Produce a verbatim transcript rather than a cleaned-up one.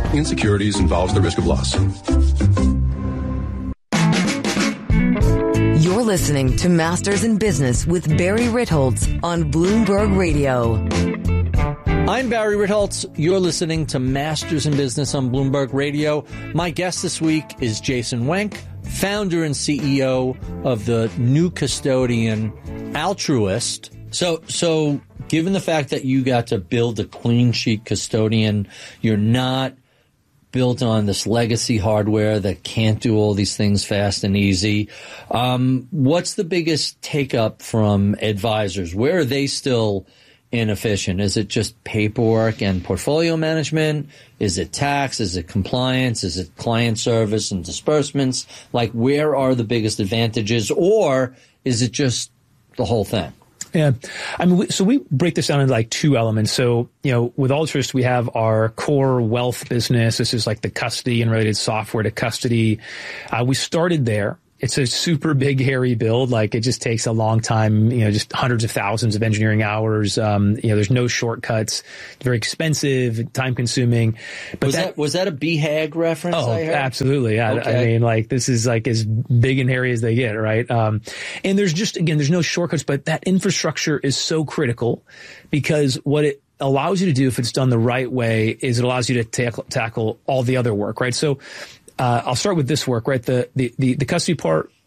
in securities involves the risk of loss. You're listening to Masters in Business with Barry Ritholtz on Bloomberg Radio. I'm Barry Ritholtz. You're listening to Masters in Business on Bloomberg Radio. My guest this week is Jason Wenk, founder and C E O of the New Custodian Altruist. So, so given the fact that you got to build a clean sheet custodian, you're not built on this legacy hardware that can't do all these things fast and easy. Um, what's the biggest take up from advisors? Where are they still inefficient? Is it just paperwork and portfolio management? Is it tax? Is it compliance? Is it client service and disbursements? Like, where are the biggest advantages, or is it just the whole thing? Yeah. I mean, we, so we break this down into like two elements. So, you know, with Altruist, we have our core wealth business. This is like the custody and related software to custody. Uh, we started there. It's a super big, hairy build. Like, it just takes a long time, you know, just hundreds of thousands of engineering hours. Um, you know, there's no shortcuts. It's very expensive, time consuming. But was that, that, was that a B HAG reference? Oh, I heard? Absolutely. Yeah. Okay. I mean, like, this is like as big and hairy as they get, right? Um, and there's just, again, there's no shortcuts, but that infrastructure is so critical because what it allows you to do, if it's done the right way, is it allows you to tackle, tackle all the other work, right? So, Uh, I'll start with this work, right? The, the, the, the custody part,